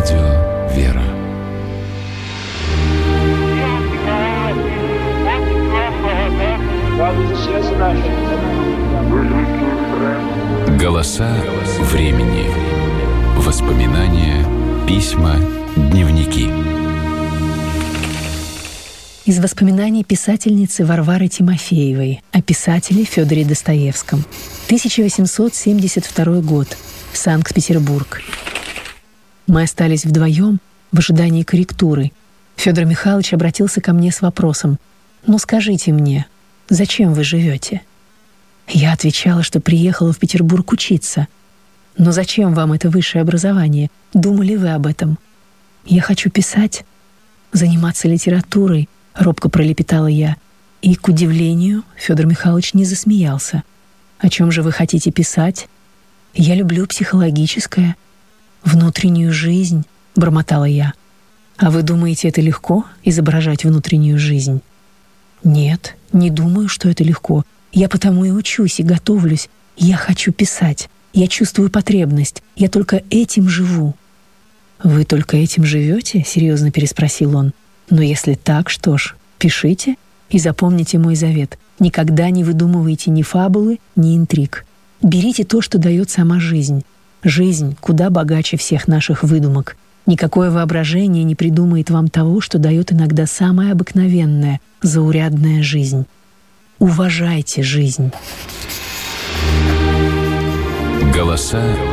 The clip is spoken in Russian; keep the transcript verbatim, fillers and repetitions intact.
Радио «Вера». Голоса времени. Воспоминания, письма, дневники. Из воспоминаний писательницы Варвары Тимофеевой о писателе Фёдоре Достоевском. тысяча восемьсот семьдесят второй год. Санкт-Петербург. Мы остались вдвоем в ожидании корректуры. Фёдор Михайлович обратился ко мне с вопросом: «Ну скажите мне, зачем вы живете?» Я отвечала, что приехала в Петербург учиться. «Но зачем вам это высшее образование? Думали вы об этом?» «Я хочу писать, заниматься литературой», — робко пролепетала я. И, к удивлению, Фёдор Михайлович не засмеялся. «О чем же вы хотите писать?» «Я люблю психологическое, внутреннюю жизнь», — бормотала я. «А вы думаете, это легко — изображать внутреннюю жизнь?» «Нет, не думаю, что это легко. Я потому и учусь, и готовлюсь. Я хочу писать. Я чувствую потребность. Я только этим живу». «Вы только этим живете?» — серьезно переспросил он. «Но если так, что ж, пишите и запомните мой завет. Никогда не выдумывайте ни фабулы, ни интриг. Берите то, что дает сама жизнь. Жизнь куда богаче всех наших выдумок. Никакое воображение не придумает вам того, что дает иногда самая обыкновенная, заурядная жизнь. Уважайте жизнь». Голоса